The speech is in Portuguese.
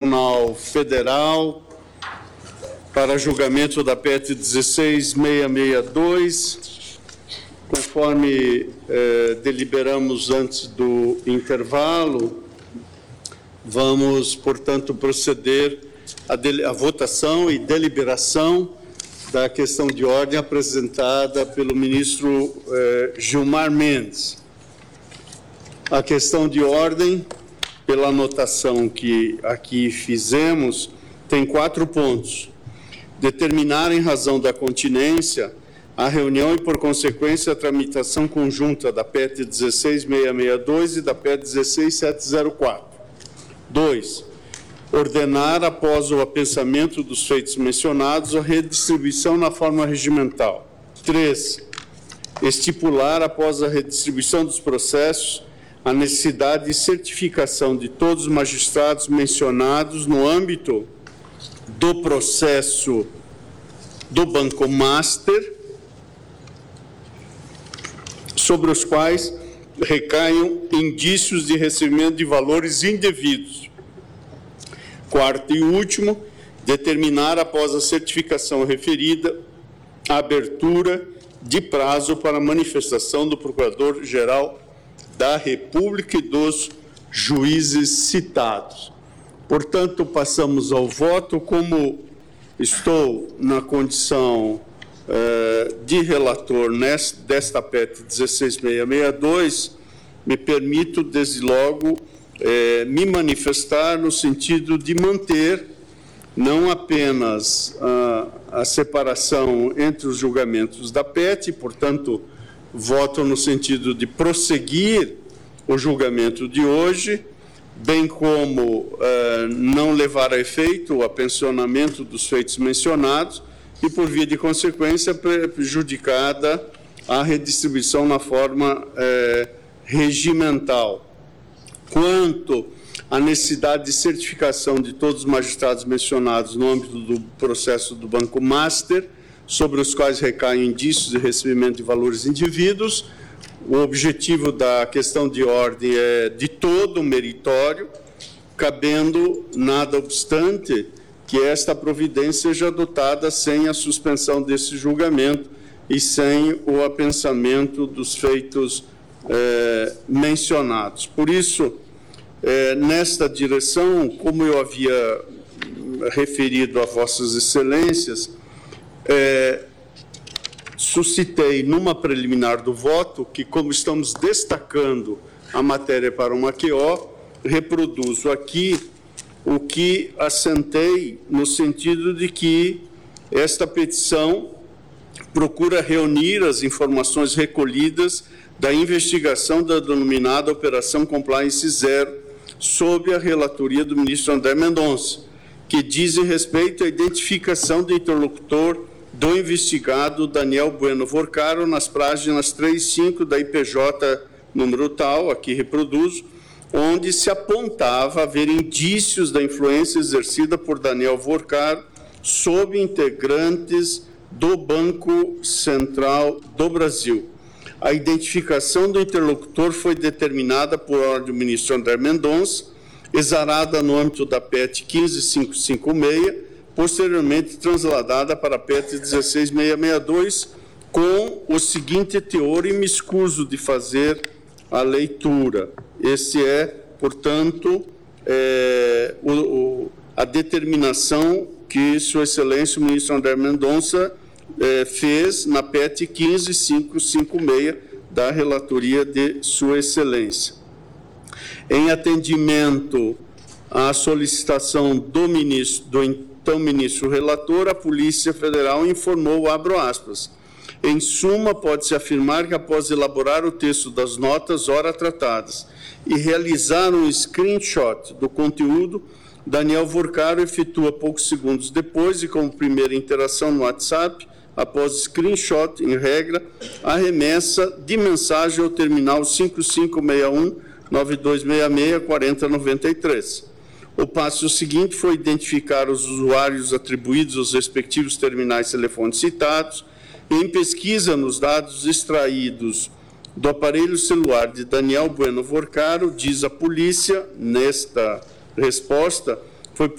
Constitucional Federal para julgamento da PET 16662, conforme deliberamos antes do intervalo, vamos, portanto, proceder à votação e deliberação da questão de ordem apresentada pelo ministro Gilmar Mendes. A questão de ordem, pela anotação que aqui fizemos, tem 4 pontos. Determinar, em razão da continência, a reunião e, por consequência, a tramitação conjunta da PET 16662 e da PET 16704. 2. Ordenar, após o apensamento dos feitos mencionados, a redistribuição na forma regimental. 3. Estipular, após a redistribuição dos processos, a necessidade de certificação de todos os magistrados mencionados no âmbito do processo do Banco Master, sobre os quais recaiam indícios de recebimento de valores indevidos. 4 e último, determinar, após a certificação referida, a abertura de prazo para manifestação do Procurador-Geral da República e dos juízes citados. Portanto, passamos ao voto. Como estou na condição de relator desta PET 16662, me permito, desde logo, me manifestar no sentido de manter não apenas a separação entre os julgamentos da PET, portanto, voto no sentido de prosseguir o julgamento de hoje, bem como não levar a efeito o apensionamento dos feitos mencionados e, por via de consequência, prejudicada a redistribuição na forma regimental. Quanto à necessidade de certificação de todos os magistrados mencionados no âmbito do processo do Banco Master, sobre os quais recaem indícios de recebimento de valores indevidos, o objetivo da questão de ordem é de todo meritório, cabendo, nada obstante, que esta providência seja adotada sem a suspensão desse julgamento e sem o apensamento dos feitos mencionados. Por isso, nesta direção, como eu havia referido a Vossas Excelências, suscitei numa preliminar do voto que, como estamos destacando a matéria para uma QO, reproduzo aqui o que assentei no sentido de que esta petição procura reunir as informações recolhidas da investigação da denominada Operação Compliance Zero, sob a relatoria do ministro André Mendonça, que dizem respeito à identificação do interlocutor do investigado Daniel Bueno Vorcaro nas páginas 3 e 5 da IPJ número tal, aqui reproduzo, onde se apontava haver indícios da influência exercida por Daniel Vorcaro sobre integrantes do Banco Central do Brasil. A identificação do interlocutor foi determinada por ordem do ministro André Mendonça, exarada no âmbito da PET 15556, posteriormente transladada para a PET 16662, com o seguinte teor, e me escuso de fazer a leitura. Esse é, portanto, a determinação que Sua Excelência o ministro André Mendonça fez na PET 15556 da relatoria de Sua Excelência. Em atendimento à solicitação do então ministro relator, a Polícia Federal informou, abro aspas, em suma, pode-se afirmar que após elaborar o texto das notas ora tratadas e realizar um screenshot do conteúdo, Daniel Vorcaro efetua poucos segundos depois e como primeira interação no WhatsApp, após screenshot, em regra, a remessa de mensagem ao terminal 5561-9266-4093. O passo seguinte foi identificar os usuários atribuídos aos respectivos terminais telefônicos citados. Em pesquisa nos dados extraídos do aparelho celular de Daniel Bueno Vorcaro, diz a polícia, nesta resposta,